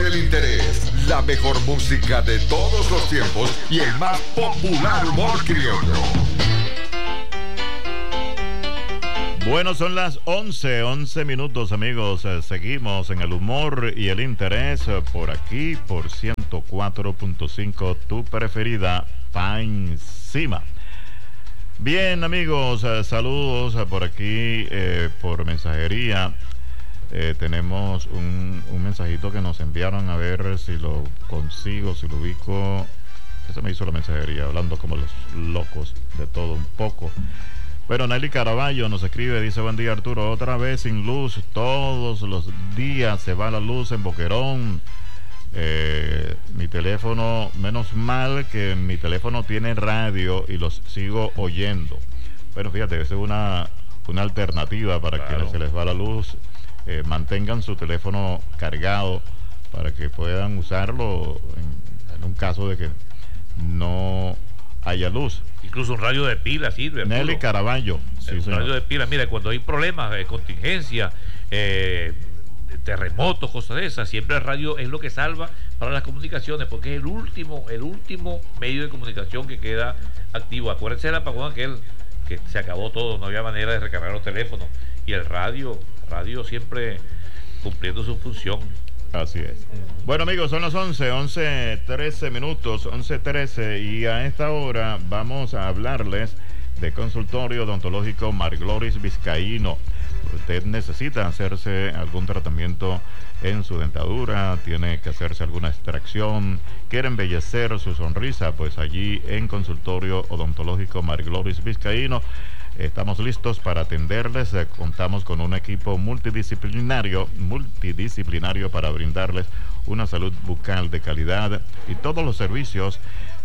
del interés, la mejor música de todos los tiempos y el más popular humor criollo. Bueno, son las 11 minutos, amigos. Seguimos en el humor y el interés por aquí, por 104.5, tu preferida, pa' encima. Bien, amigos, saludos por aquí, por mensajería. Tenemos un mensajito que nos enviaron, a ver si lo consigo, si lo ubico. Eso me hizo la mensajería, hablando como los locos de todo un poco. Bueno, Nelly Caraballo nos escribe, dice: buen día, Arturo, otra vez sin luz, todos los días se va la luz en Boquerón. Mi teléfono, menos mal que mi teléfono tiene radio y los sigo oyendo. Bueno, fíjate, esa es una alternativa para quienes se les va la luz. Mantengan su teléfono cargado para que puedan usarlo en un caso de que no haya luz. Incluso un radio de pila sirve. Nelly Caraballo. Sí, un radio de pila. Mira, cuando hay problemas, contingencia, terremotos, cosas de esas, siempre el radio es lo que salva para las comunicaciones, porque es el último medio de comunicación que queda activo. Acuérdense del apagón aquel que se acabó todo, no había manera de recargar los teléfonos, y el radio siempre cumpliendo su función. Así es. Bueno, amigos, son las 11:13 minutos, 11:13, y a esta hora vamos a hablarles de consultorio odontológico Margloris Vizcaíno. Usted necesita hacerse algún tratamiento en su dentadura, tiene que hacerse alguna extracción, quiere embellecer su sonrisa, pues allí en consultorio odontológico Margloris Vizcaíno estamos listos para atenderles. Contamos con un equipo multidisciplinario para brindarles una salud bucal de calidad, y todos los servicios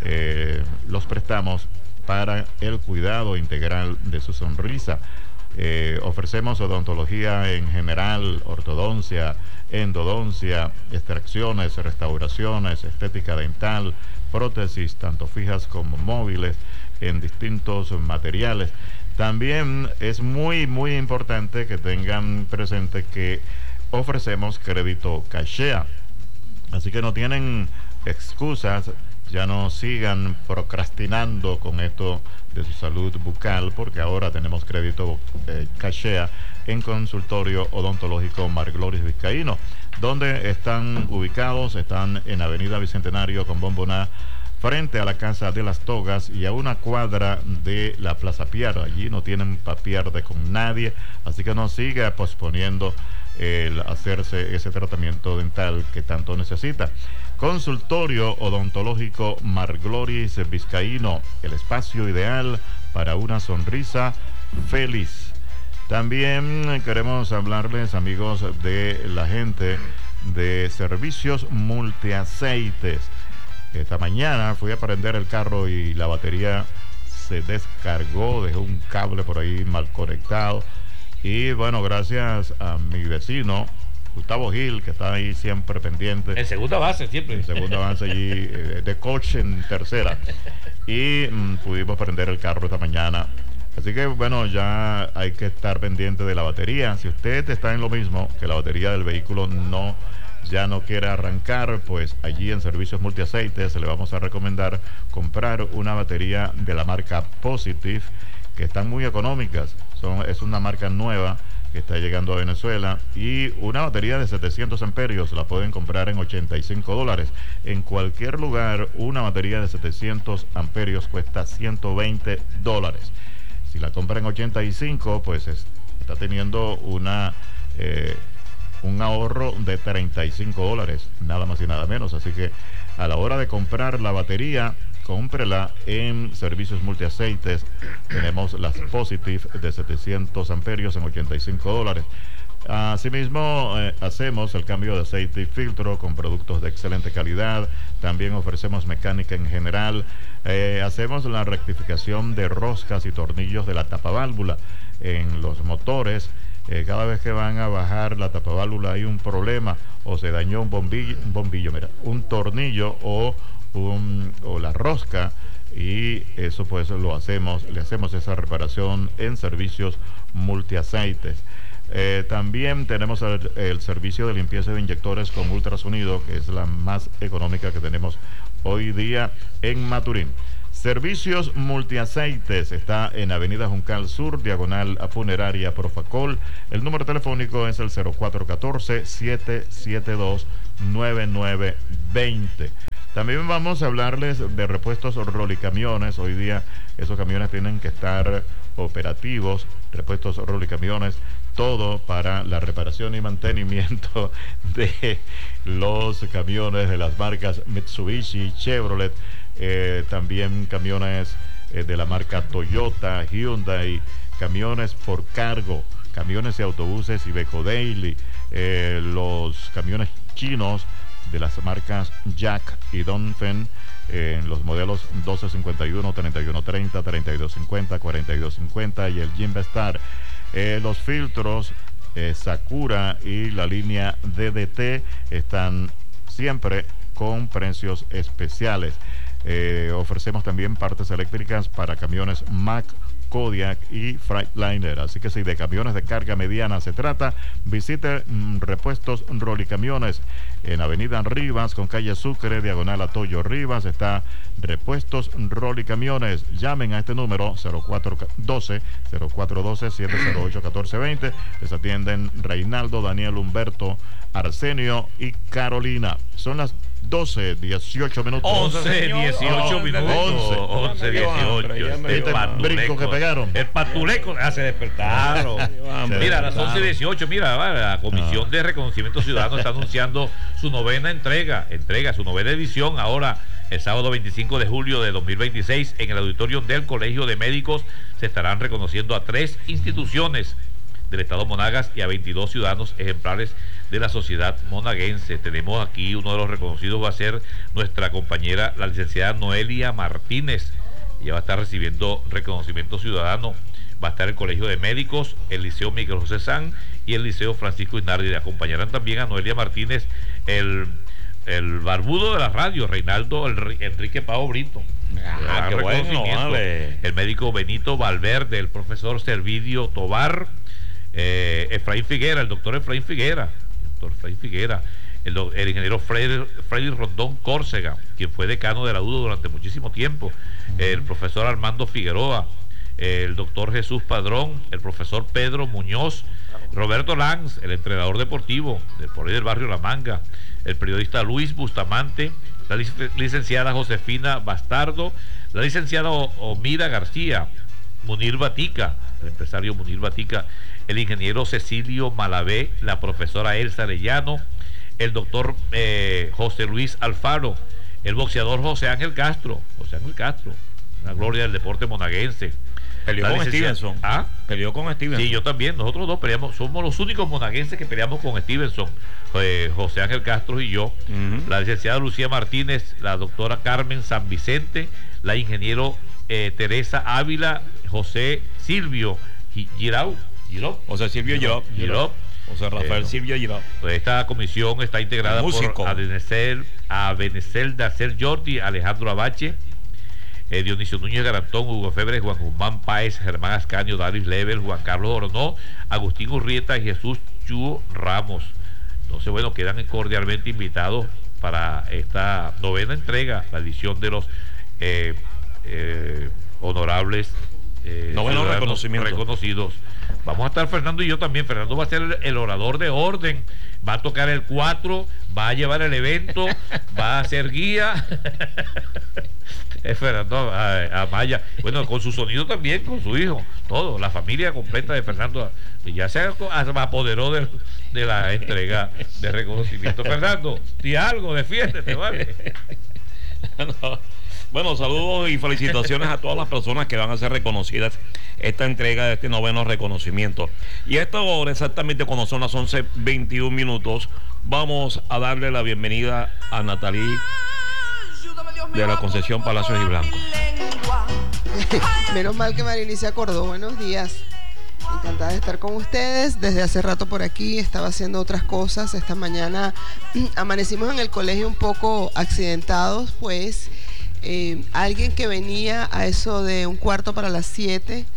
los prestamos para el cuidado integral de su sonrisa. Ofrecemos odontología en general, ortodoncia, endodoncia, extracciones, restauraciones, estética dental, prótesis tanto fijas como móviles en distintos materiales. También es muy importante que tengan presente que ofrecemos crédito cachea, así que no tienen excusas. Ya no sigan procrastinando con esto de su salud bucal, porque ahora tenemos crédito cachea en consultorio odontológico Margloris Vizcaíno. ¿Dónde están ubicados? Están en Avenida Bicentenario con Bomboná, frente a la Casa de las Togas y a una cuadra de la Plaza Piar. Allí no tienen pa' pierde con nadie, así que no siga posponiendo el hacerse ese tratamiento dental que tanto necesita. Consultorio odontológico Margloris Vizcaíno, el espacio ideal para una sonrisa feliz. También queremos hablarles, amigos, de la gente de Servicios Multiaceites. Esta mañana fui a prender el carro y la batería se descargó, dejé un cable por ahí mal conectado. Y bueno, gracias a mi vecino Gustavo Gil, que está ahí siempre pendiente. En segunda base, siempre. En segunda base allí, de coach en tercera. Y pudimos prender el carro esta mañana. Así que bueno, ya hay que estar pendiente de la batería. Si usted está en lo mismo, que la batería del vehículo ya no quiere arrancar, pues allí en Servicios Multiaceites le vamos a recomendar comprar una batería de la marca Positive, que están muy económicas. Es una marca nueva que está llegando a Venezuela, y una batería de 700 amperios la pueden comprar en $85. En cualquier lugar, una batería de 700 amperios cuesta $120. Si la compra en 85, pues está teniendo un ahorro de $35, nada más y nada menos. Así que a la hora de comprar la batería, cómprela en Servicios Multiaceites. Tenemos las Positive de 700 amperios en $85. Asimismo, hacemos el cambio de aceite y filtro con productos de excelente calidad. También ofrecemos mecánica en general. Hacemos la rectificación de roscas y tornillos de la tapaválvula en los motores. Cada vez que van a bajar la tapaválvula hay un problema, o se dañó un bombillo, un tornillo o la rosca, y eso pues le hacemos esa reparación en Servicios Multiaceites. También tenemos el servicio de limpieza de inyectores con ultrasonido, que es la más económica que tenemos hoy día en Maturín. Servicios Multiaceites está en Avenida Juncal Sur, diagonal a Funeraria Profacol. El número telefónico es el 0414-772-9920. También vamos a hablarles de repuestos Rolicamiones. Hoy día esos camiones tienen que estar operativos. Repuestos Rolicamiones, todo para la reparación y mantenimiento de los camiones de las marcas Mitsubishi, Chevrolet, también camiones de la marca Toyota, Hyundai, camiones Ford Cargo, camiones y autobuses Iveco Daily, los camiones chinos de las marcas Jack y Dongfeng, los modelos 1251, 3130, 3250, 4250 y el Jimba Star. Los filtros Sakura y la línea DDT están siempre con precios especiales. Ofrecemos también partes eléctricas para camiones Mack, Kodiak y Freightliner. Así que si de camiones de carga mediana se trata, visite Repuestos Rolicamiones en Avenida Rivas con calle Sucre, diagonal a Toyo Rivas. Está Repuestos Rolicamiones. Llamen a este número 0412-708-1420. Les atienden Reinaldo, Daniel, Humberto, Arsenio y Carolina. Son las 12:18 minutos. 11:18 minutos. 11:18. Este brinco que pegaron. El patuleco se despertaron. Mira, a las 11:18, mira, la Comisión de Reconocimiento Ciudadano está anunciando su novena su novena edición ahora el sábado 25 de julio de 2026 en el auditorio del Colegio de Médicos. Se estarán reconociendo a 3 instituciones del Estado Monagas y a 22 ciudadanos ejemplares de la sociedad monaguense. Tenemos aquí uno de los reconocidos, va a ser nuestra compañera, la licenciada Noelia Martínez. Ella va a estar recibiendo reconocimiento ciudadano. Va a estar el Colegio de Médicos, el Liceo Miguel José San y el Liceo Francisco Isnardi. Le acompañarán también a Noelia Martínez el barbudo de la radio, Reinaldo Enrique Pao Brito. Qué bueno, vale. El médico Benito Valverde, el profesor Servidio Tobar, Efraín Figuera, el doctor Efraín Figuera, el ingeniero Freddy Rondón Córcega, quien fue decano de la UDO durante muchísimo tiempo, el profesor Armando Figueroa, el doctor Jesús Padrón, el profesor Pedro Muñoz, Roberto Lanz, el entrenador deportivo por ahí del barrio La Manga, el periodista Luis Bustamante, la licenciada Josefina Bastardo, la licenciada Omira García, Munir Batica, el empresario Munir Batica, el ingeniero Cecilio Malavé, la profesora Elsa Arellano, el doctor José Luis Alfaro, el boxeador José Ángel Castro, la gloria del deporte monaguense. Peleó con Stevenson. ¿Ah? Peleó con Stevenson. Sí, yo también. Nosotros dos peleamos. Somos los únicos monaguenses que peleamos con Stevenson. José Ángel Castro y yo. La licenciada Lucía Martínez, la doctora Carmen San Vicente, la ingeniero Teresa Ávila, José Silvio Girau. José Silvio Giró. José Rafael Silvio Giró. Pues esta comisión está integrada por Abenecel Dacer Jordi, Alejandro Abache, Dionisio Núñez Garantón, Hugo Febre, Juan Guzmán Páez, Germán Ascanio, Daris Level, Juan Carlos Oronó, Agustín Urrieta y Jesús Chuo Ramos. Entonces, bueno, quedan cordialmente invitados para esta novena entrega, la edición de los honorables novenos reconocidos. Vamos a estar Fernando y yo también. Fernando va a ser el orador de orden, va a tocar el 4, va a llevar el evento, va a ser guía. Fernando Amaya, bueno, con su sonido también, con su hijo, todo, la familia completa de Fernando, ya se apoderó de la entrega de reconocimiento. Fernando, di algo, defiéndete, ¿vale? No. Bueno, saludos y felicitaciones a todas las personas que van a ser reconocidas esta entrega de este noveno reconocimiento. Y a esta hora, exactamente cuando son las 11:21 minutos, vamos a darle la bienvenida a Natalí de la Concesión Palacios y Blanco. Menos mal que Marini se acordó. Buenos días. Encantada de estar con ustedes. Desde hace rato por aquí estaba haciendo otras cosas. Esta mañana amanecimos en el colegio un poco accidentados, pues alguien que venía a eso de 6:45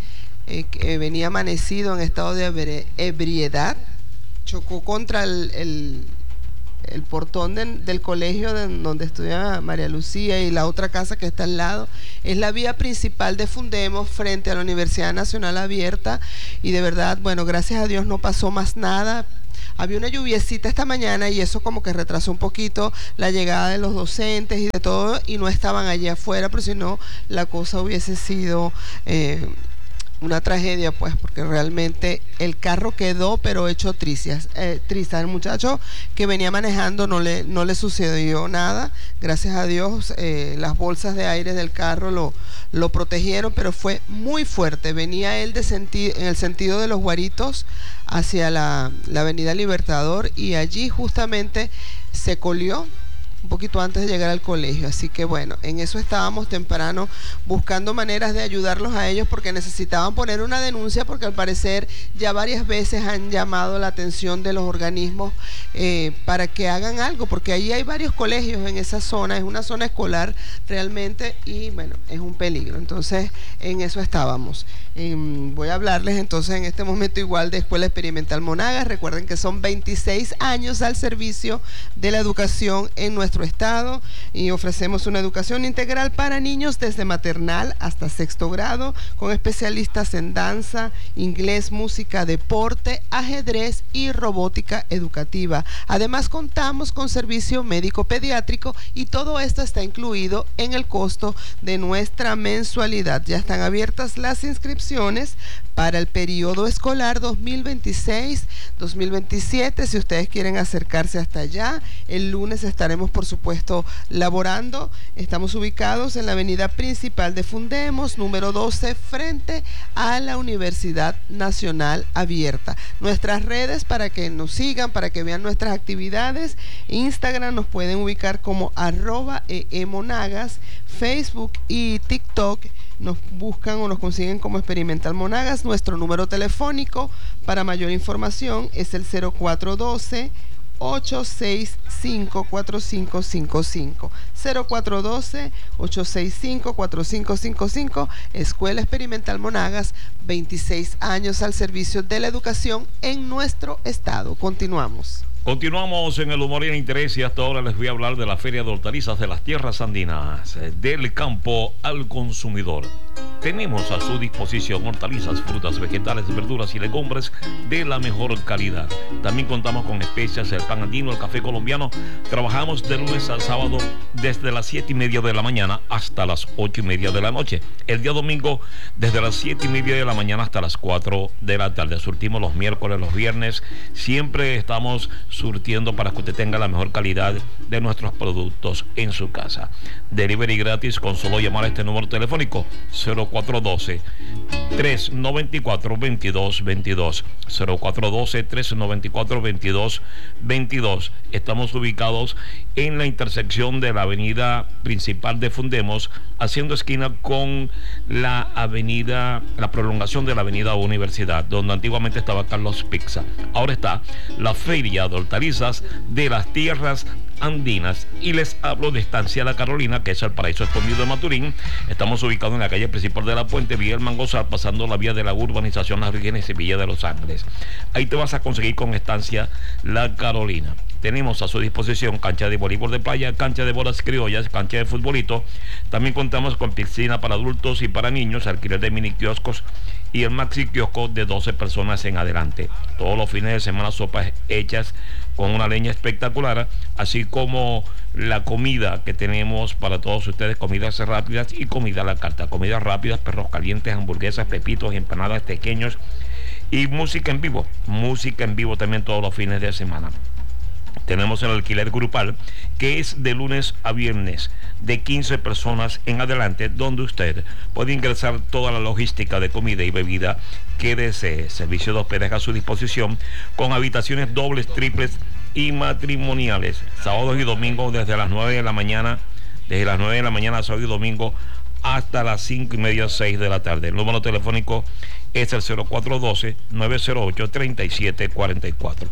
que venía amanecido en estado de ebriedad, chocó contra el portón del colegio donde estudia María Lucía y la otra casa que está al lado. Es la vía principal de Fundemos frente a la Universidad Nacional Abierta, y de verdad, bueno, gracias a Dios no pasó más nada. Había una lluviecita esta mañana y eso como que retrasó un poquito la llegada de los docentes y de todo, y no estaban allí afuera, pero si no la cosa hubiese sido una tragedia, pues, porque realmente el carro quedó pero hecho trizas. El muchacho que venía manejando no le sucedió nada, gracias a Dios. Las bolsas de aire del carro lo protegieron, pero fue muy fuerte. Venía él en el sentido de los Guaritos hacia la avenida Libertador, y allí justamente se colió un poquito antes de llegar al colegio. Así que bueno, en eso estábamos temprano buscando maneras de ayudarlos a ellos, porque necesitaban poner una denuncia, porque al parecer ya varias veces han llamado la atención de los organismos para que hagan algo, porque ahí hay varios colegios en esa zona, es una zona escolar realmente, y bueno, es un peligro. Entonces en eso estábamos. Voy a hablarles entonces en este momento igual de Escuela Experimental Monagas. Recuerden que son 26 años al servicio de la educación en nuestro estado, y ofrecemos una educación integral para niños desde maternal hasta sexto grado, con especialistas en danza, inglés, música, deporte, ajedrez y robótica educativa. Además contamos con servicio médico pediátrico, y todo esto está incluido en el costo de nuestra mensualidad. Ya están abiertas las inscripciones para el periodo escolar 2026-2027. Si ustedes quieren acercarse hasta allá, el lunes estaremos por supuesto laborando. Estamos ubicados en la avenida principal de Fundemos, número 12, frente a la Universidad Nacional Abierta. Nuestras redes, para que nos sigan, para que vean nuestras actividades: Instagram nos pueden ubicar como @eemonagas, Facebook y TikTok nos buscan o nos consiguen como Experimental Monagas. Nuestro número telefónico para mayor información es el 0412-865-4555. 0412-865-4555. Escuela Experimental Monagas, 26 años al servicio de la educación en nuestro estado. Continuamos. Continuamos en el humor y el interés, y hasta ahora les voy a hablar de la Feria de Hortalizas de las Tierras Andinas, del campo al consumidor. Tenemos a su disposición hortalizas, frutas, vegetales, verduras y legumbres de la mejor calidad. También contamos con especias, el pan andino, el café colombiano. Trabajamos de lunes a sábado desde las 7:30 de la mañana hasta las 8:30 de la noche. El día domingo desde las 7:30 de la mañana hasta las 4 de la tarde. Surtimos los miércoles, los viernes. Siempre estamos surtiendo para que usted tenga la mejor calidad de nuestros productos en su casa. Delivery gratis con solo llamar a este número telefónico 0412-394-2222. 0412-394-2222. Estamos ubicados en la intersección de la avenida principal de Fundemos, haciendo esquina con la prolongación de la avenida Universidad, donde antiguamente estaba Carlos Pizza. Ahora está la Feria de Hortalizas de las Tierras Andinas, y les hablo de Estancia La Carolina, que es el paraíso escondido de Maturín. Estamos ubicados en la calle principal de La Puente, Villa El Mangosal, pasando la vía de la urbanización Las Vírgenes y Villa de Los Ángeles. Ahí te vas a conseguir con Estancia La Carolina. Tenemos a su disposición cancha de voleibol de playa, cancha de bolas criollas, cancha de futbolito. También contamos con piscina para adultos y para niños, alquiler de mini kioscos y el maxi kiosco de 12 personas en adelante. Todos los fines de semana sopas hechas con una leña espectacular, así como la comida que tenemos para todos ustedes, comidas rápidas y comida a la carta. Comidas rápidas, perros calientes, hamburguesas, pepitos, empanadas, pequeños, y música en vivo también todos los fines de semana. Tenemos el alquiler grupal, que es de lunes a viernes, de 15 personas en adelante, donde usted puede ingresar toda la logística de comida y bebida que desee. Servicio de hospedaje a su disposición, con habitaciones dobles, triples y matrimoniales. Sábados y domingos desde las 9 de la mañana, sábado y domingo, hasta las 5:30, 6 de la tarde. El número telefónico es el 0412-908-3744.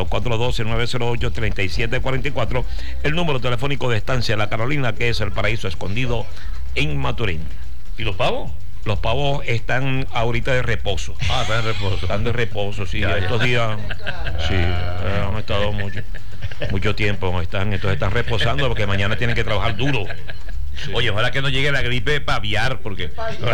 0412-908-3744. El número telefónico de Estancia La Carolina, que es el paraíso escondido en Maturín. ¿Y los pavos? Los pavos están ahorita de reposo. Ah, están en reposo. Están de reposo, sí. Estos días, sí, han estado mucho tiempo. Entonces están reposando porque mañana tienen que trabajar duro. Sí. Oye, ojalá que no llegue la gripe paviar, porque...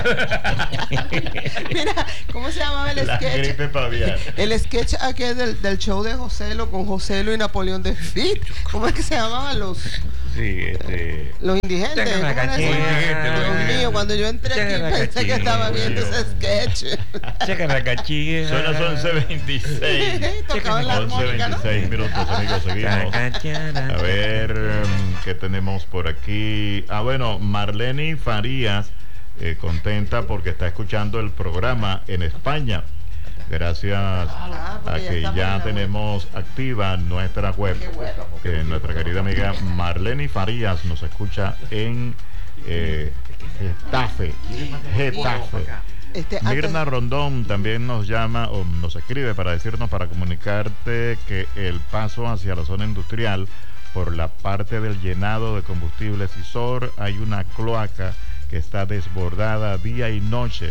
Mira, ¿cómo se llamaba el La sketch? gripe paviar. El sketch aquel del show de Joselo con Joselo y Napoleón de Fit. ¿Cómo es que se llamaban los indigentes? Déjame ¿Cómo era eso? Dios mío, cuando yo entré aquí pensé que estaba viendo ese sketch. Checa la cachilla. Son las 11:26. Tocaban la armónica, ¿no? 11:26 minutos, amigos, seguimos. A ver, ¿qué tenemos por aquí? Bueno, Marlene Farías, contenta porque está escuchando el programa en España. Gracias a que ya tenemos activa nuestra web. Nuestra querida amiga Marlene Farías nos escucha en Getafe. Mirna Rondón también nos llama o nos escribe para decirnos, para comunicarte que el paso hacia la zona industrial por la parte del llenado de combustibles Isor hay una cloaca que está desbordada día y noche.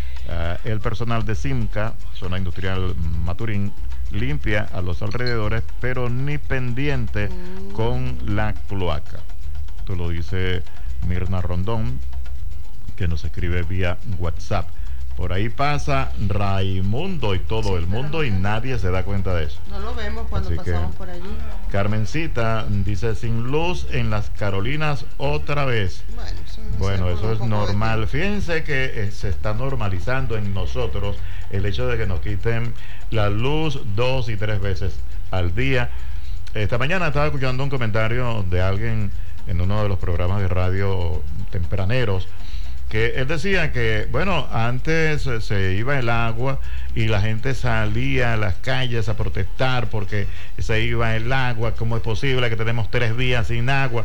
El personal de Simca, zona industrial Maturín, limpia a los alrededores, pero ni pendiente con la cloaca. Esto lo dice Mirna Rondón, que nos escribe vía WhatsApp. Por ahí pasa Raimundo y todo el mundo y nadie se da cuenta de eso. No lo vemos cuando pasamos por allí. Carmencita dice, sin luz en las Carolinas otra vez. Bueno, eso es normal. Fíjense que se está normalizando en nosotros el hecho de que nos quiten la luz 2 y 3 veces al día. Esta mañana estaba escuchando un comentario de alguien en uno de los programas de radio tempraneros, que él decía que, bueno, antes se iba el agua y la gente salía a las calles a protestar porque se iba el agua. ¿Cómo es posible que tenemos 3 días sin agua?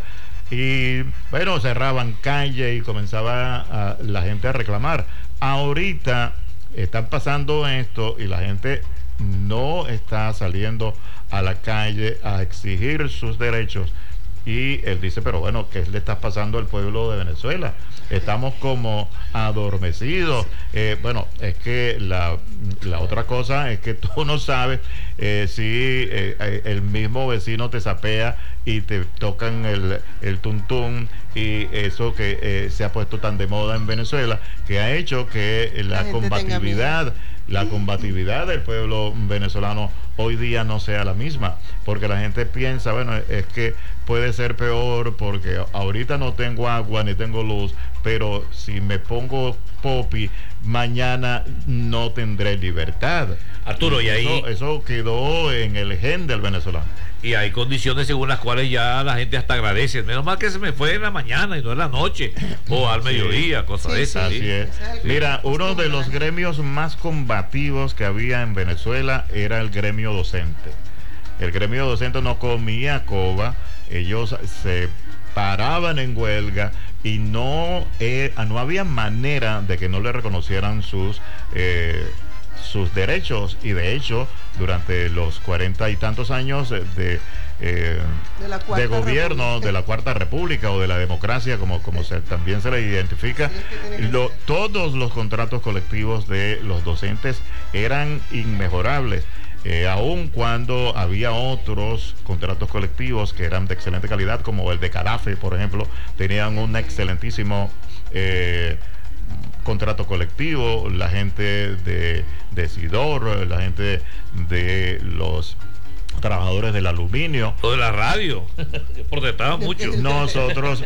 Y bueno, cerraban calles y comenzaba la gente a reclamar. Ahorita están pasando esto y la gente no está saliendo a la calle a exigir sus derechos. Y él dice, pero bueno, ¿qué le está pasando al pueblo de Venezuela? Estamos como adormecidos. Bueno, es que la otra cosa es que tú no sabes si el mismo vecino te sapea y te tocan el tuntún, y eso que se ha puesto tan de moda en Venezuela, que ha hecho que la combatividad del pueblo venezolano hoy día no sea la misma, porque la gente piensa, bueno, es que puede ser peor porque ahorita no tengo agua ni tengo luz, pero si me pongo popi, mañana no tendré libertad. Arturo, y ahí eso quedó en el gen del venezolano. Y hay condiciones según las cuales ya la gente hasta agradece. Menos mal que se me fue en la mañana y no en la noche o al mediodía, cosas de esas. Así es. Mira, uno de los gremios más combativos que había en Venezuela era el gremio docente. El gremio docente no comía coba, ellos se paraban en huelga y no había manera de que no le reconocieran sus derechos, y de hecho durante los 40 y tantos años de gobierno de la Cuarta República o de la democracia, como también se le identifica, todos los contratos colectivos de los docentes eran inmejorables. Aun cuando había otros contratos colectivos que eran de excelente calidad, como el de Carafe, por ejemplo, tenían un excelentísimo contrato colectivo. La gente de Sidor, la gente de los trabajadores del aluminio, o de la radio, protestaban mucho. Nosotros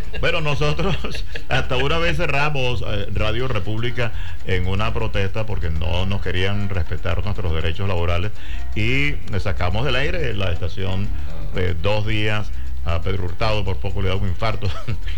hasta una vez cerramos Radio República en una protesta porque no nos querían respetar nuestros derechos laborales, y sacamos del aire la estación 2 días a Pedro Hurtado, por poco le da un infarto.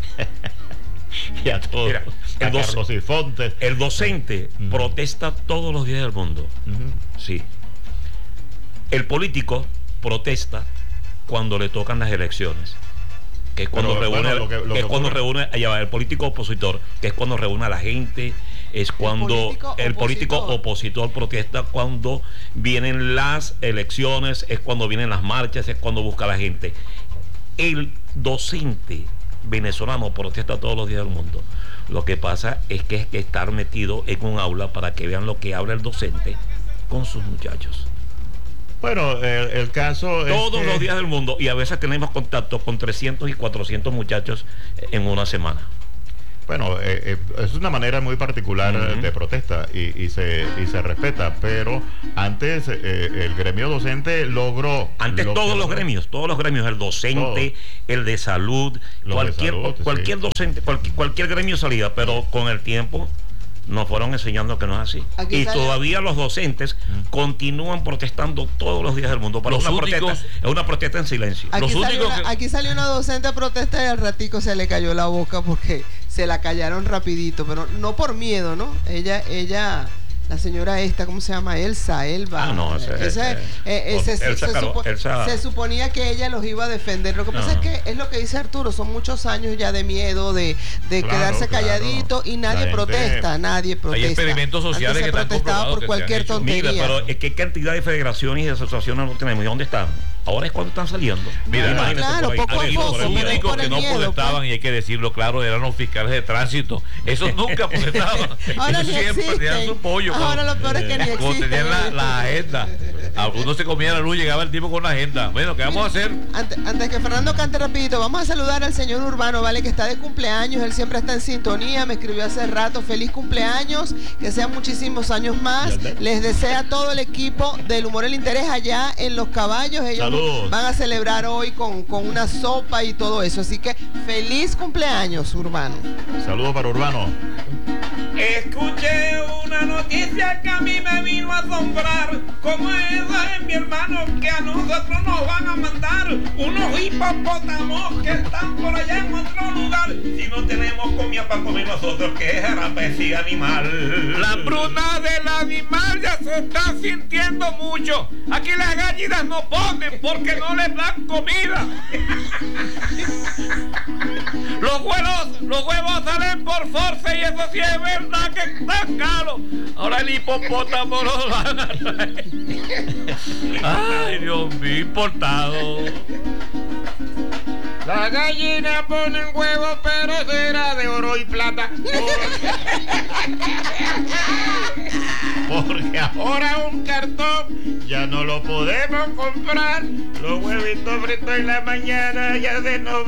Y a todos. Mira, Carlos Cifontes. El docente protesta todos los días del mundo. Sí. El político protesta cuando le tocan las elecciones, que es cuando reúne el político opositor, que es cuando reúne a la gente, es cuando el político opositor protesta cuando vienen las elecciones, es cuando vienen las marchas, es cuando busca a la gente. El docente venezolano protesta todos los días del mundo. Lo que pasa es que estar metido en un aula para que vean lo que habla el docente con sus muchachos. Bueno, el caso es todos que... los días del mundo, y a veces tenemos contacto con 300 y 400 muchachos en una semana. Bueno, es una manera muy particular de protesta y se respeta, pero antes el gremio docente logró... Antes todos los gremios, el docente, el de salud, cualquier docente, cualquier gremio salía, pero con el tiempo nos fueron enseñando que no es así. Y todavía los docentes continúan protestando todos los días del mundo. Pero es una protesta en silencio. Aquí salió una docente a protestar y al ratico se le cayó la boca porque se la callaron rapidito, pero no por miedo, ¿no? Ella la señora esta, ¿cómo se llama? Elba. Se suponía que ella los iba a defender. Lo que pasa es que es lo que dice Arturo, son muchos años ya de miedo, de quedarse calladito y nadie protesta. Hay experimentos sociales que están comprobados por cualquier tontería. Mira, pero ¿qué cantidad de federaciones y de asociaciones no tenemos? ¿Y dónde están? Ahora es cuando están saliendo. Mira, claro, poco a poco. Los únicos que no protestaban, y hay que decirlo claro, eran los fiscales de tránsito. Esos nunca protestaban. Ahora Ellos siempre tenían su pollo. Ahora lo peor es que ni existen. Cuando tenían la agenda. Algunos se comían la luz, llegaba el tipo con la agenda. Bueno, ¿qué vamos a hacer? Antes que Fernando cante rapidito, vamos a saludar al señor Urbano, ¿vale? Que está de cumpleaños, él siempre está en sintonía, me escribió hace rato, feliz cumpleaños, que sean muchísimos años más. Les desea todo el equipo del Humor El Interés allá en Los Caballos. Ellos van a celebrar hoy con una sopa y todo eso, así que feliz cumpleaños, Urbano. Saludos para Urbano. Escuché una noticia que a mí me vino a asombrar. Como esa es mi hermano, que a nosotros nos van a mandar unos hipopótamos que están por allá en otro lugar. Si no tenemos comida para comer nosotros, ¿qué era ese animal? La hambruna del animal ya se está sintiendo mucho. Aquí las gallinas no ponen porque no les dan comida. Los huevos salen por force y eso sí es verdad que está caro. Ahora el hipopótamo lo van a traer. Ay, Dios mío, importado. Las gallinas ponen huevos, pero será de oro y plata. Porque ahora un cartón ya no lo podemos comprar. Los huevitos fritos en la mañana ya se nos